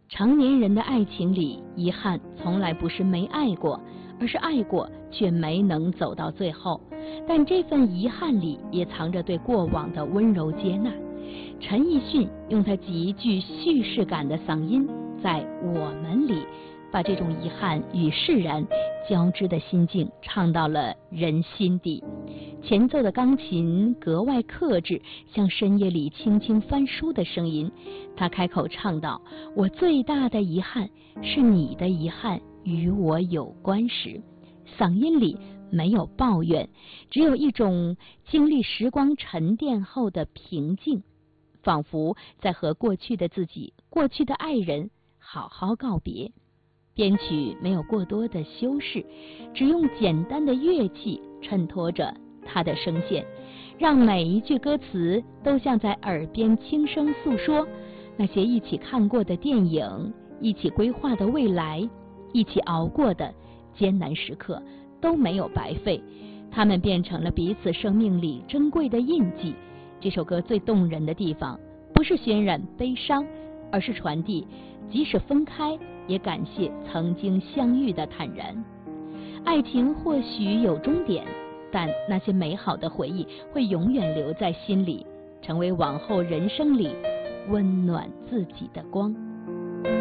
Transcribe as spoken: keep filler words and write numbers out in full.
成年人的爱情里，遗憾从来不是没爱过，而是爱过却没能走到最后。但这份遗憾里也藏着对过往的温柔接纳。陈奕迅用他极具叙事感的嗓音，在我们里把这种遗憾与释然交织的心境唱到了人心底。前奏的钢琴格外克制，像深夜里轻轻翻书的声音。他开口唱道：我最大的遗憾是你的遗憾与我有关时。嗓音里没有抱怨，只有一种经历时光沉淀后的平静，仿佛在和过去的自己、过去的爱人好好告别。编曲没有过多的修饰，只用简单的乐器衬托着它的声线，让每一句歌词都像在耳边轻声诉说那些一起看过的电影，一起规划的未来，一起熬过的艰难时刻都没有白费，它们变成了彼此生命里珍贵的印记。这首歌最动人的地方，不是渲染悲伤，而是传递即使分开也感谢曾经相遇的坦然。爱情或许有终点，但那些美好的回忆会永远留在心里，成为往后人生里温暖自己的光。